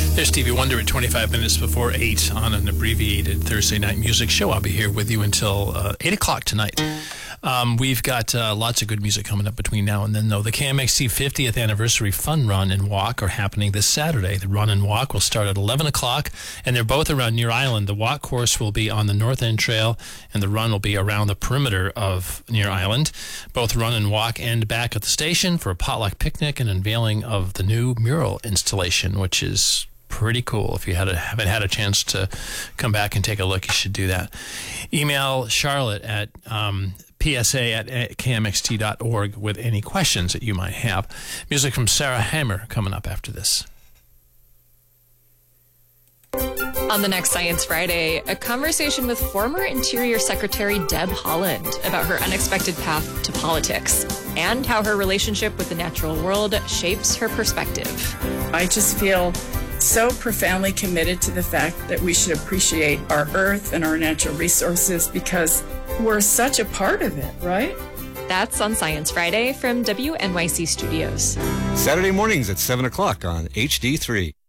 There's Stevie Wonder at 25 minutes before 8 on an abbreviated Thursday night music show. I'll be here with you until 8 o'clock tonight. We've got lots of good music coming up between now and then, though. The KMXT 50th Anniversary Fun Run and Walk are happening this Saturday. The run and walk will start at 11 o'clock, and they're both around Near Island. The walk course will be on the North End Trail, and the run will be around the perimeter of Near Island. Both run and walk end back at the station for a potluck picnic and unveiling of the new mural installation, which is pretty cool. If you haven't had a chance to come back and take a look, you should do that. Email Charlotte at psa@kmxt.org with any questions that you might have. Music from Sarah Hammer coming up after this. On the next Science Friday, a conversation with former Interior Secretary Deb Haaland about her unexpected path to politics and how her relationship with the natural world shapes her perspective. I just feel so profoundly committed to the fact that we should appreciate our earth and our natural resources because we're such a part of it, right? That's on Science Friday from WNYC Studios. Saturday mornings at 7 o'clock on HD3.